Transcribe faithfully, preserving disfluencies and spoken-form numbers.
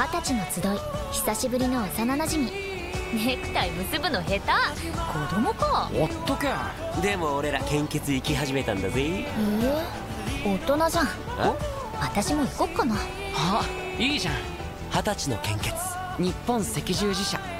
二十歳の集い、久しぶりの幼なじみ。ネクタイ結ぶの下手、子供か。 ほっとけ。 でも俺ら献血行き始めたんだぜ。 ええ、大人じゃん。私も行こっかな。 あ、いいじゃん。 二十歳の献血、 日本赤十字社